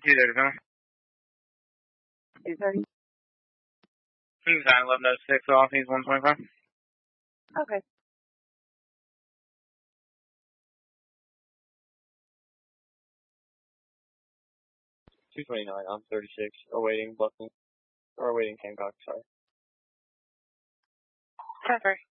2:30. 2:30? He's 91106 off. He's 125. Okay. $229 on 36, awaiting Hancock, sorry. Sorry.